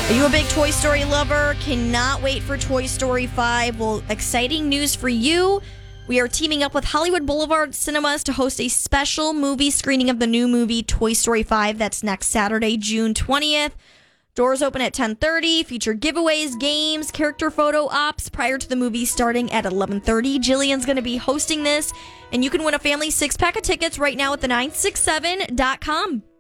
Are you a big Toy Story lover? Cannot wait for Toy Story 5. Well, exciting news for you. We are teaming up with Hollywood Boulevard Cinemas to host a special movie screening of the new movie Toy Story 5. That's next Saturday, June 20th. Doors open at 10:30. Feature giveaways, games, character photo ops prior to the movie starting at 11:30. Jillian's going to be hosting this, and you can win a family 6-pack of tickets right now at the967.com.